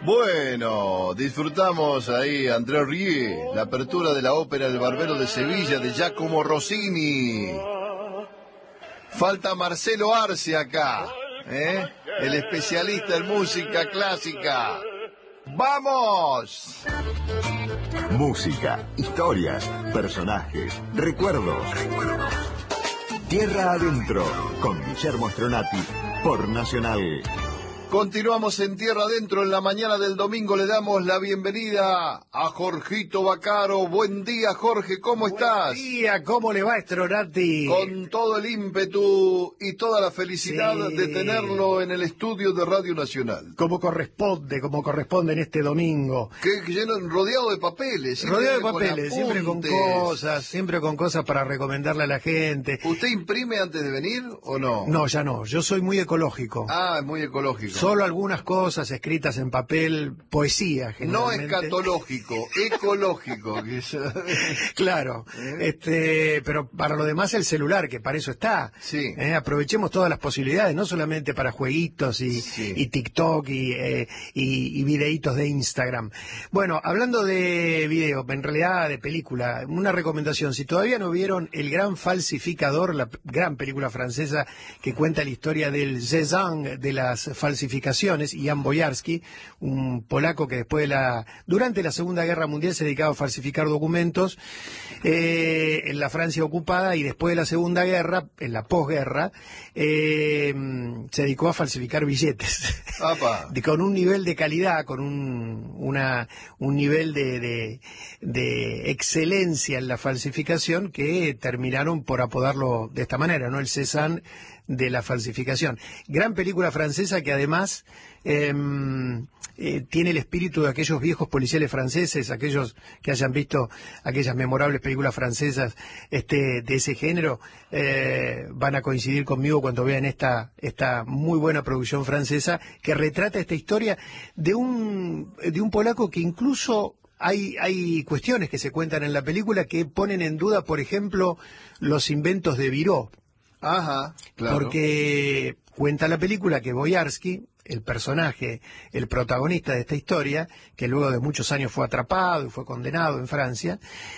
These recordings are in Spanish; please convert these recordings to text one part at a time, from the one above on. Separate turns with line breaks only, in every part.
Bueno, disfrutamos ahí André Rieu, la apertura de la ópera El Barbero de Sevilla de Giacomo Rossini. Falta Marcelo Arce acá, el especialista en música clásica. ¡Vamos!
Música, historias, personajes, recuerdos. Tierra Adentro, con Guillermo Stronati, por Nacional.
Continuamos en Tierra Adentro. En la mañana del domingo le damos la bienvenida a Jorgito Bacaro. Buen día, Jorge, ¿cómo estás?
Buen día, ¿cómo le va, Stronati?
Con todo el ímpetu y toda la felicidad de tenerlo en el estudio de Radio Nacional.
Como corresponde en este domingo.
Rodeado de papeles.
Rodeado de papeles, siempre con cosas para recomendarle a la gente.
¿Usted imprime antes de venir o no?
No, ya no, yo soy muy ecológico.
Ah, muy ecológico.
Solo algunas cosas escritas en papel, poesía, generalmente.
No escatológico, ecológico.
Claro, pero para lo demás el celular, que para eso está.
Sí.
Aprovechemos todas las posibilidades, no solamente para jueguitos y TikTok y videitos de Instagram. Bueno, hablando de video, en realidad de película, una recomendación, si todavía no vieron El Gran Falsificador, la gran película francesa que cuenta la historia del Cézanne de las falsificaciones, Jan Boyarsky, un polaco que durante la Segunda Guerra Mundial se dedicaba a falsificar documentos en la Francia ocupada, y después de la Segunda Guerra, en la posguerra, se dedicó a falsificar billetes. Con un nivel de calidad, con un nivel de excelencia en la falsificación, que terminaron por apodarlo de esta manera, ¿no? El Cézanne de la falsificación. Gran película francesa que además tiene el espíritu de aquellos viejos policiales franceses, aquellos que hayan visto aquellas memorables películas francesas de ese género, van a coincidir conmigo cuando vean esta muy buena producción francesa que retrata esta historia de un polaco que incluso hay cuestiones que se cuentan en la película que ponen en duda, por ejemplo, los inventos de Viró.
Ajá, claro.
Porque cuenta la película que Boyarsky, el personaje, el protagonista de esta historia, que luego de muchos años fue atrapado y fue condenado en Francia,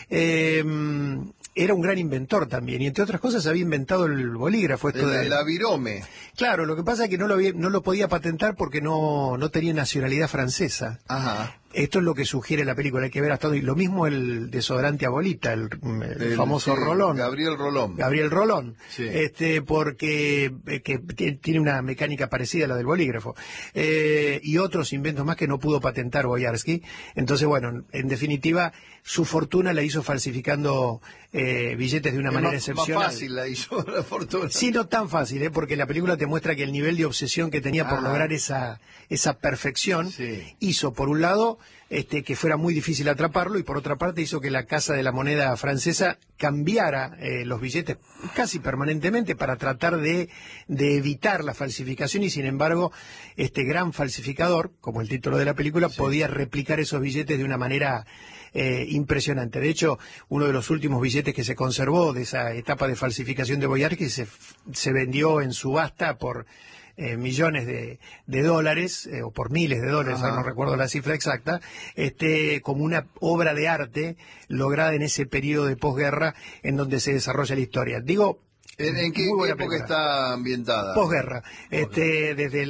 era un gran inventor también, y entre otras cosas había inventado el bolígrafo.
La virome.
Claro, lo que pasa es que no lo podía patentar porque no tenía nacionalidad francesa.
Ajá.
Esto es lo que sugiere la película, hay que ver hasta hoy. Lo mismo el desodorante Abolita, el famoso Rolón.
Gabriel
Rolón.
Sí.
Porque tiene una mecánica parecida a la del bolígrafo. Y otros inventos más que no pudo patentar Boyarsky. Entonces, bueno, en definitiva, su fortuna la hizo falsificando billetes de una manera excepcional.
Más fácil la hizo la fortuna.
Sí, no tan fácil, porque la película te muestra que el nivel de obsesión que tenía por lograr esa perfección hizo, por un lado, que fuera muy difícil atraparlo, y por otra parte hizo que la Casa de la Moneda francesa cambiara los billetes casi permanentemente para tratar de evitar la falsificación, y sin embargo este gran falsificador, como el título de la película, podía replicar esos billetes de una manera impresionante. De hecho, uno de los últimos billetes que se conservó de esa etapa de falsificación de Boyarsky se vendió en subasta por millones de dólares, o por miles de dólares, no recuerdo la cifra exacta, como una obra de arte lograda en ese periodo de posguerra en donde se desarrolla la historia. Digo,
¿En qué época está ambientada?
Posguerra. Desde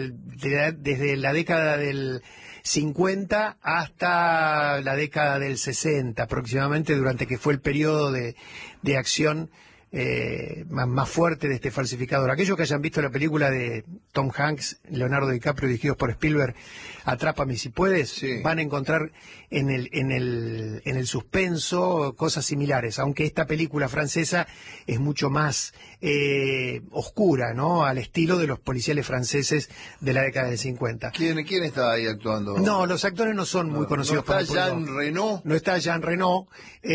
la década del 50 hasta la década del 60 aproximadamente, durante que fue el periodo de acción más fuerte de este falsificador. Aquellos que hayan visto la película de Tom Hanks, Leonardo DiCaprio, dirigidos por Spielberg, Atrápame si puedes, van a encontrar en el suspenso cosas similares, aunque esta película francesa es mucho más oscura, ¿no? Al estilo de los policiales franceses de la década del 50.
¿Quién está ahí actuando?
No, los actores no son muy conocidos.
¿No está Jean Reno?
No está Jean Reno,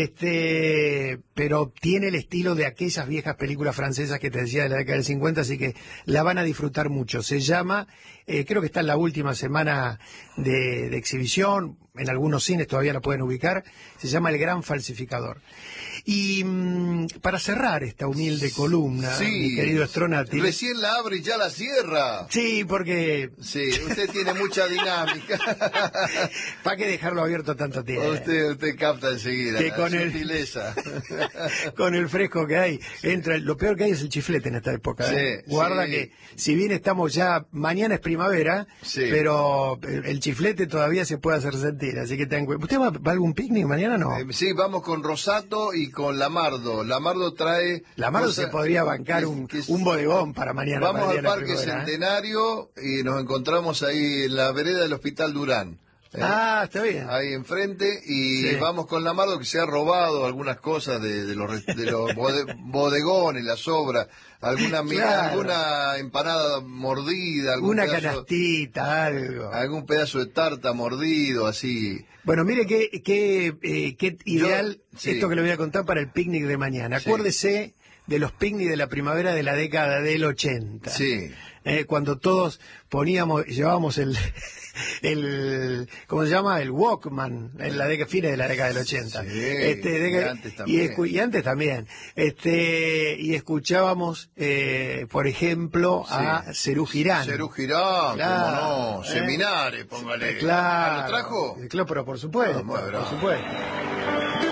pero tiene el estilo de aquellas viejas películas francesas que te decía de la década del 50, así que la van a disfrutar mucho. Se llama creo que está en la última semana de exhibición, en algunos cines todavía la pueden ubicar, se llama El Gran Falsificador. Y para cerrar esta humilde columna,
sí,
mi querido Stronati...
Recién la abre y ya la cierra.
Sí, porque...
Sí, usted tiene mucha dinámica.
¿Para qué dejarlo abierto tanto tiempo?
Usted capta enseguida
Que
la
con
sutileza.
Con el fresco que hay, lo peor que hay es el chiflete en esta época.
Sí,
Guarda
sí.
que, si bien estamos ya, mañana es primavera,
sí,
pero el chiflete todavía se puede hacer sentir, así que ten cuidado. ¿Usted va a algún picnic mañana no?
Sí, vamos con Rosato y con Lamardo. Lamardo trae...
Lamardo se podría bancar un bodegón para mañana.
Vamos
para
al Parque Centenario y nos encontramos ahí en la vereda del Hospital Durán.
Ah, está bien.
Ahí enfrente y
sí,
vamos con Lamardo, que se ha robado algunas cosas de los bodegones, las obras, alguna empanada mordida,
alguna canastita,
algún pedazo de tarta mordido, así.
Bueno, mire qué ideal
sí,
esto que le voy a contar para el picnic de mañana.
Sí.
Acuérdese de los picnics de la primavera de la década del 80.
Sí.
Cuando todos llevábamos ¿cómo se llama? El Walkman, en la fines de la década del 80.
Sí, y antes también.
Y antes también. Y escuchábamos, por ejemplo, a Serú Girán.
Serú Girán,
claro,
cómo no. Seminares, póngale.
Claro.
¿Lo trajo?
Claro, pero por supuesto,
muy bravo.
por supuesto.